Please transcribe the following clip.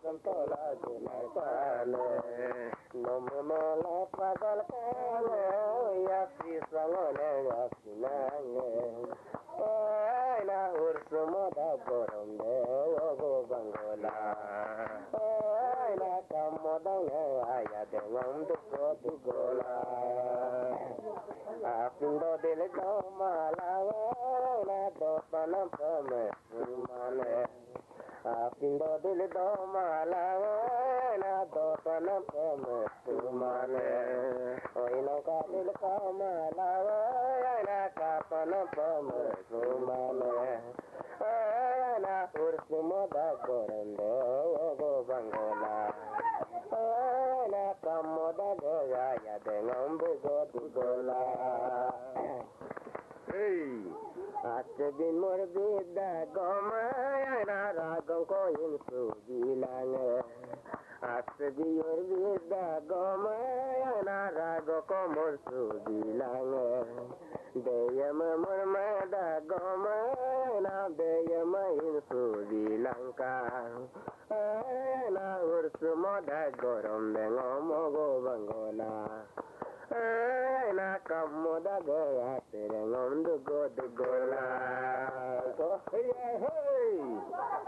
tola gulai pale nomola pagal kale ya si sangone ya sinange ai na ursumo da goronde ogo bangola ai na kamoda ya de ngamdu gola apindo dele do malawa na do panam pame mane apindo dele do malawa na do panam pame mane oi no ka dele ka malawa na ka panam pame mane na ursumo da gorando go bangola na kamoda ya de ngambu gola hey atbin mor bida goma na ragam ko insu bilange atbi yor bida goma na rago ko mor su bilange deyam mor da goma na deyam insu bilanka na ursu moda gorom bengomo go bangola na kamoda gaya tere ngomdu gola hey